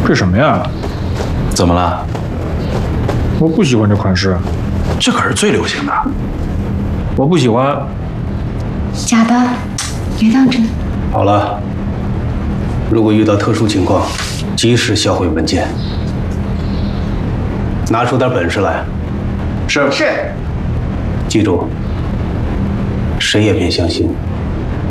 这什么呀？ 怎么了？ 我不喜欢这款式， 这可是最流行的。 我不喜欢。 假的，别当真。 好了，如果遇到特殊情况，及时销毁文件，拿出点本事来。 是。 是。 记住，谁也别相信